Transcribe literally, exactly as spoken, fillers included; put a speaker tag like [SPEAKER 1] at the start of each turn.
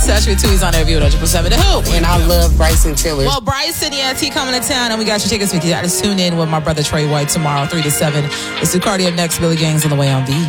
[SPEAKER 1] Touch with Tweez on every one hundred point seven The Hoop.
[SPEAKER 2] And I love Bryson Tiller.
[SPEAKER 1] Well, Bryson, yeah, T coming to town, and we got your tickets. We got to tune in with my brother Trey White tomorrow, three to seven. It's Ducardi up next. Billy Gang's on the way on V.